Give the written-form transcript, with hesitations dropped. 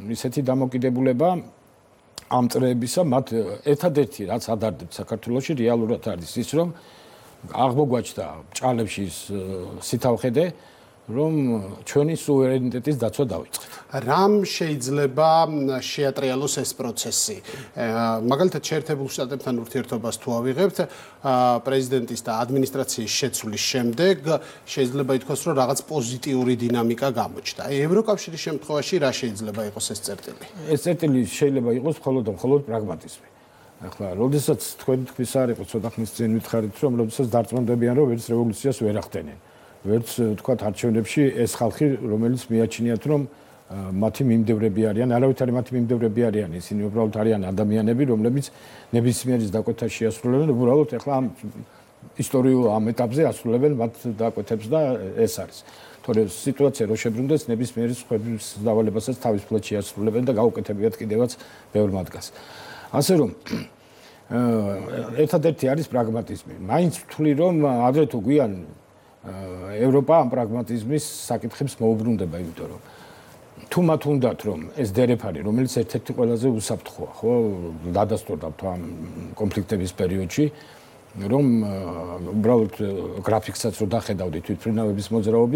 ისეთი დამოკიდებულება ამ წრეებისა, მათ ერთადერთი რაც ადარდებთ საქართველოში რეალურად არის ის, რომ აღმოგვაჩნდა ჭალებში სითავხედე, რომ ჩვენი სუვერენიტეტის დაცვა დავიწყეთ. რამ შეიძლება შეატრიალოს ეს პროცესი? მაგალითად, შეერთებულ შტატებთან ურთიერთობას თუ ავიღებთ, პრეზიდენტის და ადმინისტრაციის შეცვლის შემდეგ შეიძლება ითქვას, რომ რაღაც პოზიტიური დინამიკა გამოჩნდა. ევროკავშირის შემთხვევაში რა შეიძლება იყოს ეს წერტილი? ეს წერტილი შეიძლება იყოს მხოლოდ პრაგმატიზმი. ახლა, როდესაც თქვენ თქვის არ იყო, ცოტა ხნის წინ ვითხარით, რომ როდესაც დარწმუნდებიან, რომ ვერც რევოლუციას ვერ ახდენენ. ვერც თქვათ არჩევნებში ეს ხალხი, რომელიც მიაჩნიათ, რომ მათი მიმდევრები არიან, არავით არის მათი მიმდევრები არიან, ისინი უბრალოდ არიან ადამიანები, რომლებიც ნებისმიერის დაკვეთას შეასრულებენ, უბრალოდ ახლა ამ ისტორიულ ამ ეტაპზე ასრულებენ მათ დაკვეთებს და ეს არის. თორე სიტუაცია რო შებრუნდეს, ნებისმიერის სხვების დავალებასაც თავის ფლეთში ასრულებენ და გაუკეთებიათ კიდევაც ბევრ მათგანს. ასე რომ ერთადერთი არის პრაგმატიზმი. მაინც ვთვლი, რომ ადრე თუ გვიან ევროპა ამ პრაგმატიზმის საკითხებს მოუბრუნდება, იმიტომ რომ თუ მათ უნდათ, რომ ეს დერეფარი, რომელიც ერთ-ერთი ყველაზე უსაფრთხოა, ხო, დადასტურდა ამ კონფლიქტების პერიოდში, რომ უბრალოდ გრაფიკსაც რო დახედავდით თვითმფრინავების მოძრაობის